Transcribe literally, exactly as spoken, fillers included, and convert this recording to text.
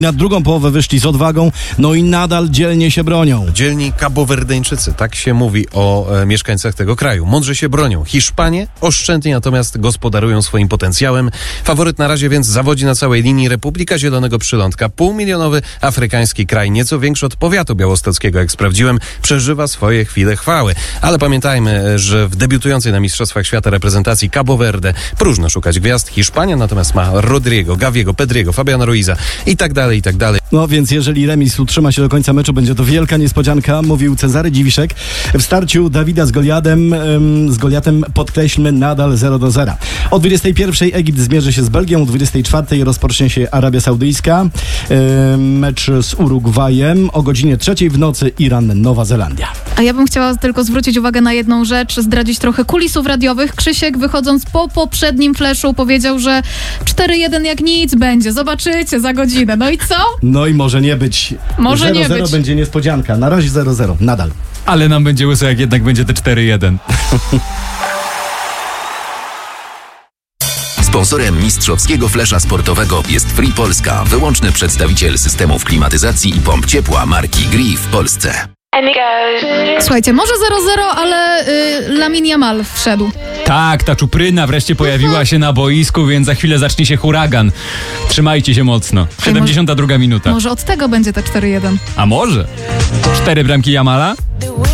Na drugą połowę wyszli z odwagą, no i nadal dzielnie się bronią. Dzielni Kabowerdyńczycy, tak się mówi o e, mieszkańcach tego kraju. Mądrze się bronią. Hiszpanie oszczędnie natomiast gospodarują swoim potencjałem. Faworyt na razie więc zawodzi na całej linii. Republika Zielonego Przylądka, półmilionowy afrykański kraj, nieco większy od powiatu białostockiego, jak sprawdziłem, przeżywa swoje chwile chwały. Ale pamiętajmy, że w debiutującej na Mistrzostwach Świata reprezentacji Cabo Verde próżno szukać gwiazd. Hiszpania natomiast ma Rodrigo, Gaviego, Pedriego, Fabiana Ruiza i tak dalej, i tak dalej. No więc jeżeli remis utrzyma się do końca meczu, będzie to wielka niespodzianka, mówił Cezary Dziwiszek. W starciu Dawida z Goliatem, ym, z Goliatem podkreślmy nadal zero do zera. O dwudziestej pierwszej Egipt zmierzy się z Belgią, o dwudziestej czwartej rozpocznie się Arabia Saudyjska, ym, mecz z Urugwajem, o godzinie trzeciej w nocy Iran, Nowa Zelandia. A ja bym chciała tylko zwrócić uwagę na jedną rzecz, zdradzić trochę kulisów radiowych. Krzysiek, wychodząc po poprzednim fleszu, powiedział, że cztery jeden jak nic będzie. Zobaczycie za godzinę. No i co? No i może nie być. Może zero zero nie być. będzie niespodzianka. Na razie zero zero. Nadal. Ale nam będzie łyso, jak jednak będzie te cztery jeden. Sponsorem mistrzowskiego flesza sportowego jest Free Polska, wyłączny przedstawiciel systemów klimatyzacji i pomp ciepła marki Gree w Polsce. Słuchajcie, może zero zero, ale y, Lamine Yamal wszedł. Tak, ta czupryna wreszcie pojawiła się na boisku, więc za chwilę zacznie się huragan. Trzymajcie się mocno. siedemdziesiąta druga minuta. Może od tego będzie te cztery jeden. A może? Cztery bramki Yamala?